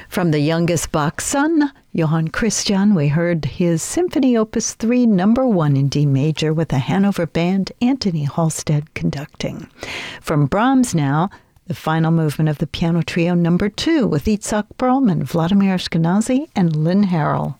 From the youngest Bach's son, Johann Christian, we heard his Symphony Opus 3, number 1 in D major with the Hanover Band, Anthony Halstead conducting. From Brahms now, the final movement of the Piano Trio number 2 with Itzhak Perlman, Vladimir Ashkenazy, and Lynn Harrell.